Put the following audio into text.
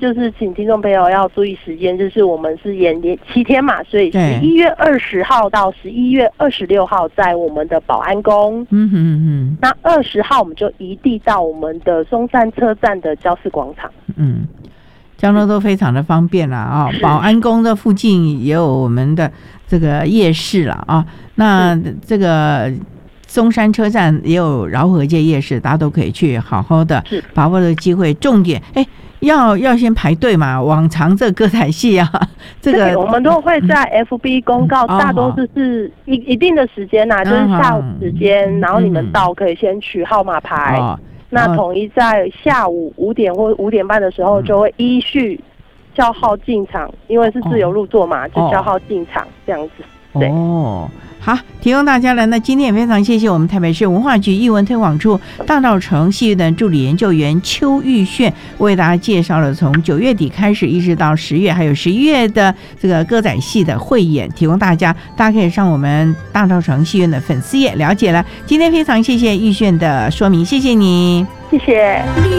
就是请听众朋友要注意时间，就是我们是演7天嘛，所以11月20号到11月26号在我们的保安宫，那20号我们就移地到我们的松山车站的交市广场， 交通都非常的方便啦啊！保安宫的附近也有我们的这个夜市啦啊，那这个松山车站也有饶河街夜市，大家都可以去好好的把握的机会。重点要先排队嘛，往常这歌仔戏啊，这个我们都会在 FB 公告，大多是一定的时间就是下午时间，然后你们到可以先取号码牌，那统一在下午5点或5点半的时候就会依序叫号进场，因为是自由入座嘛，就叫号进场这样子。对。 好，提供大家了。那今天也非常谢谢我们台北市文化局艺文推广处大稻埕戏剧的助理研究员邱玉炫，为大家介绍了从9月底开始一直到10月，还有11月的这个歌仔戏的汇演，提供大家可以上我们大稻埕戏院的粉丝页了解了。今天非常谢谢玉炫的说明，谢谢你， 谢谢。